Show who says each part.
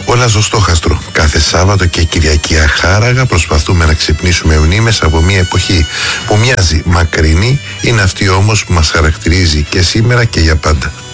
Speaker 1: Όλα στο στόχαστρο. Κάθε Σάββατο και Κυριακή αχάραγα προσπαθούμε να ξυπνήσουμε μνήμες από μια εποχή που μοιάζει μακρινή, είναι αυτή όμως που μας χαρακτηρίζει και σήμερα και για πάντα.